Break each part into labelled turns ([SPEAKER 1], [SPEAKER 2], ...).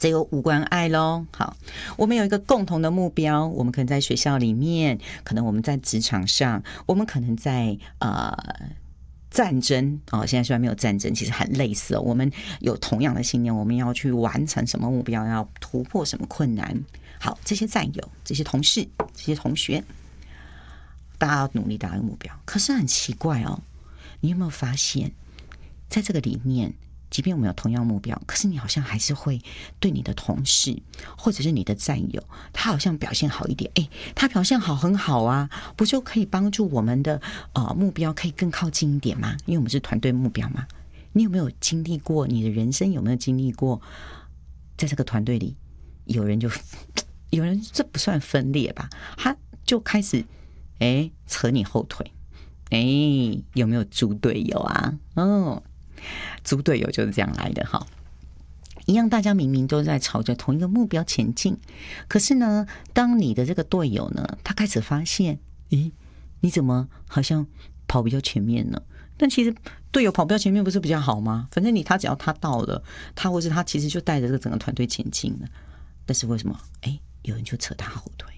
[SPEAKER 1] 这又无关爱咯。好，我们有一个共同的目标，我们可能在学校里面，可能我们在职场上，我们可能在战争现在虽然没有战争，其实很类似我们有同样的信念，我们要去完成什么目标，要突破什么困难。好，这些战友、这些同事、这些同学，大家要努力达到目标。可是很奇怪你有没有发现，在这个里面，即便我们有同样目标，可是你好像还是会对你的同事或者是你的战友，他好像表现好一点，他表现好很好啊，不就可以帮助我们的目标可以更靠近一点吗？因为我们是团队目标嘛。你有没有经历过，你的人生有没有经历过，在这个团队里有人这不算分裂吧，他就开始扯你后腿，有没有猪队友啊？猪队友就是这样来的哈。一样，大家明明都在朝着同一个目标前进，可是呢，当你的这个队友呢，他开始发现，你怎么好像跑比较前面呢？但其实队友跑比较前面不是比较好吗？反正只要他到了，他或是他其实就带着这个整个团队前进了。但是为什么？有人就扯他后腿。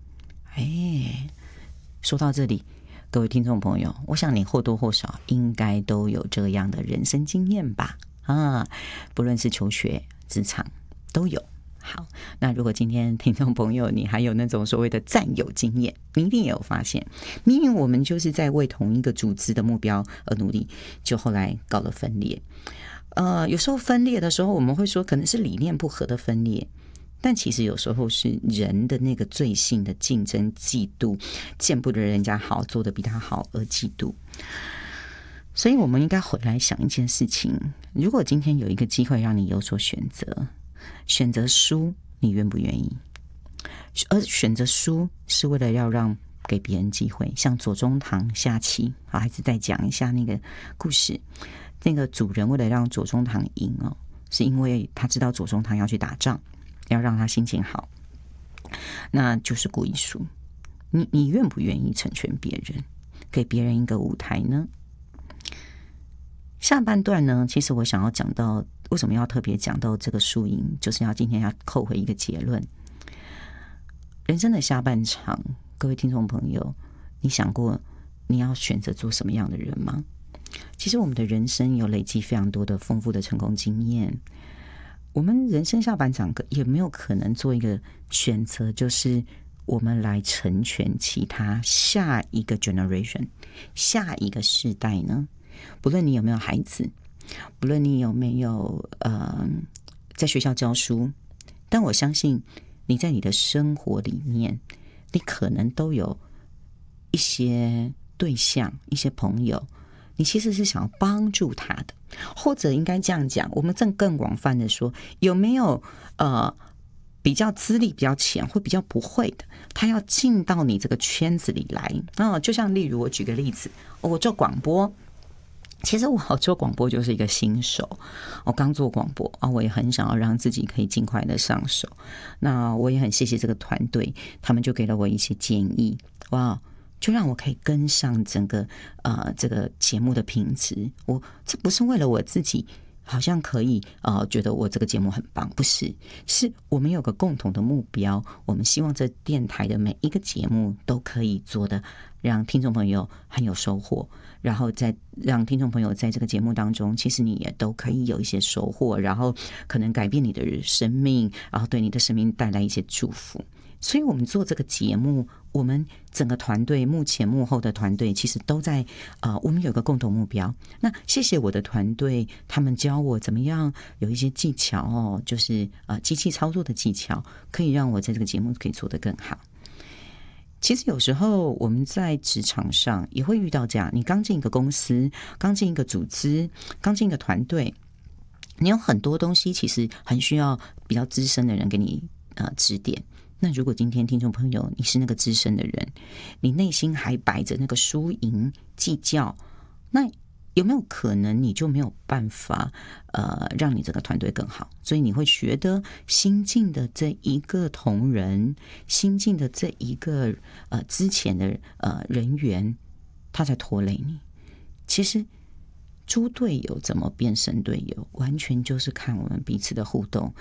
[SPEAKER 1] 说到这里，各位听众朋友，我想你或多或少应该都有这样的人生经验吧？不论是求学、职场都有。好，那如果今天听众朋友你还有那种所谓的战友经验，你一定也有发现，明明我们就是在为同一个组织的目标而努力，就后来搞了分裂。有时候分裂的时候，我们会说可能是理念不合的分裂。但其实有时候是人的那个罪性的竞争、嫉妒，见不得人家好，做得比他好而嫉妒。所以我们应该回来想一件事情：如果今天有一个机会让你有所选择，选择输，你愿不愿意？而选择输是为了要让给别人机会，像左宗棠下棋，还是再讲一下那个故事。那个主人为了让左宗棠赢是因为他知道左宗棠要去打仗。要让他心情好，那就是故意输。你愿不愿意成全别人，给别人一个舞台呢？下半段呢，其实我想要讲到为什么要特别讲到这个输赢，就是今天要扣回一个结论。人生的下半场，各位听众朋友，你想过你要选择做什么样的人吗？其实我们的人生有累积非常多的丰富的成功经验。我们人生下半场也没有可能做一个选择，就是我们来成全其他下一个 generation， 下一个世代呢？不论你有没有孩子，不论你有没有在学校教书，但我相信你在你的生活里面，你可能都有一些对象、一些朋友，你其实是想要帮助他的。或者应该这样讲，我们更广泛的说，有没有比较资历比较浅或比较不会的，他要进到你这个圈子里来就像例如我举个例子，我做广播，其实我做广播就是一个新手，我刚做广播我也很想要让自己可以尽快的上手。那我也很谢谢这个团队，他们就给了我一些建议，就让我可以跟上整个这个节目的品质。这不是为了我自己好像可以觉得我这个节目很棒，不是，是我们有个共同的目标，我们希望这电台的每一个节目都可以做的让听众朋友很有收获，然后再让听众朋友在这个节目当中，其实你也都可以有一些收获，然后可能改变你的生命，然后对你的生命带来一些祝福。所以我们做这个节目，我们整个团队幕前幕后的团队其实都在我们有一个共同目标。那谢谢我的团队，他们教我怎么样有一些技巧就是机器操作的技巧，可以让我在这个节目可以做得更好。其实有时候我们在职场上也会遇到这样，你刚进一个公司，刚进一个组织，刚进一个团队，你有很多东西其实很需要比较资深的人给你指点。那如果今天听众朋友你是那个资深的人，你内心还摆着那个输赢计较，那有没有可能你就没有办法让你这个团队更好？所以你会觉得新进的这一个同仁，新进的这一个之前的人员，他在拖累你。其实猪队友怎么变神队友，完全就是看我们彼此的互动，